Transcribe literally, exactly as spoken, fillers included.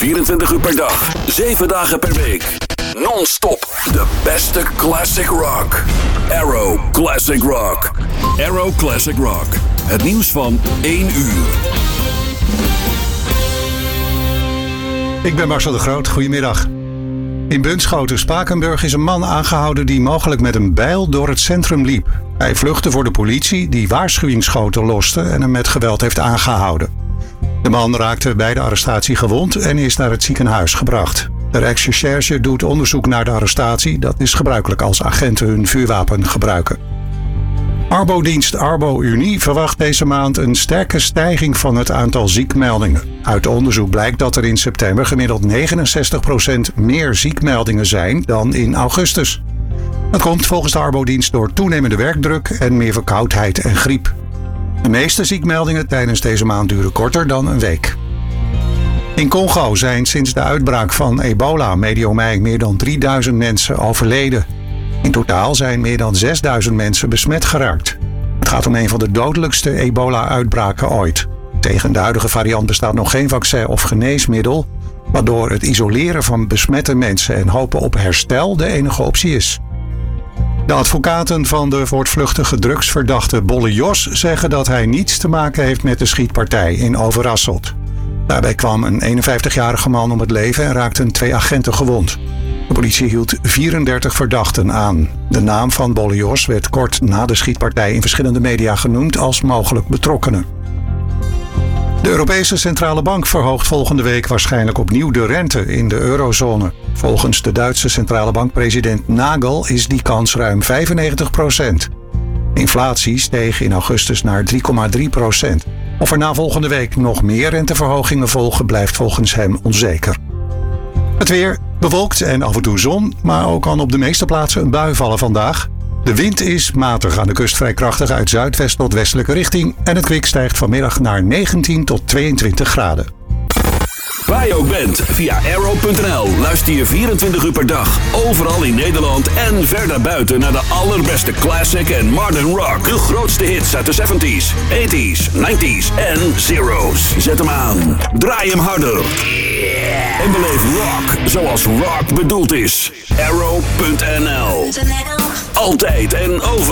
vierentwintig uur per dag, zeven dagen per week. Non-stop de beste classic rock. Arrow Classic Rock. Arrow Classic Rock. Het nieuws van één uur. Ik ben Marcel de Groot, goedemiddag. In Bunschoten-Spakenburg is een man aangehouden die mogelijk met een bijl door het centrum liep. Hij vluchtte voor de politie die waarschuwingsschoten loste en hem met geweld heeft aangehouden. De man raakte bij de arrestatie gewond en is naar het ziekenhuis gebracht. De Rijksrecherche doet onderzoek naar de arrestatie. Dat is gebruikelijk als agenten hun vuurwapen gebruiken. Arbodienst Arbo-Unie verwacht deze maand een sterke stijging van het aantal ziekmeldingen. Uit onderzoek blijkt dat er in september gemiddeld negenenzestig procent meer ziekmeldingen zijn dan in augustus. Dat komt volgens de Arbodienst door toenemende werkdruk en meer verkoudheid en griep. De meeste ziekmeldingen tijdens deze maand duren korter dan een week. In Congo zijn sinds de uitbraak van ebola medio mei meer dan drieduizend mensen overleden. In totaal zijn meer dan zesduizend mensen besmet geraakt. Het gaat om een van de dodelijkste ebola-uitbraken ooit. Tegen de huidige variant bestaat nog geen vaccin of geneesmiddel, waardoor het isoleren van besmette mensen en hopen op herstel de enige optie is. De advocaten van de voortvluchtige drugsverdachte Bolle Jos zeggen dat hij niets te maken heeft met de schietpartij in Overasselt. Daarbij kwam een eenenvijftigjarige man om het leven en raakten twee agenten gewond. De politie hield vierendertig verdachten aan. De naam van Bolle Jos werd kort na de schietpartij in verschillende media genoemd als mogelijk betrokkenen. De Europese Centrale Bank verhoogt volgende week waarschijnlijk opnieuw de rente in de eurozone. Volgens de Duitse Centrale Bankpresident Nagel is die kans ruim vijfennegentig procent. Inflatie steeg in augustus naar drie komma drie procent. Of er na volgende week nog meer renteverhogingen volgen, blijft volgens hem onzeker. Het weer bewolkt en af en toe zon, maar ook kan op de meeste plaatsen een bui vallen vandaag. De wind is matig, aan de kust vrij krachtig uit zuidwest tot westelijke richting en het kwik stijgt vanmiddag naar negentien tot tweeëntwintig graden. Waar je ook bent, via arrow punt n l luister je vierentwintig uur per dag, overal in Nederland en ver daarbuiten naar de allerbeste classic en modern rock. De grootste hits uit de zeventies, tachtiger, negentiger en zero's. Zet hem aan, draai hem harder. En beleef rock zoals rock bedoeld is. arrow punt n l. Altijd en over.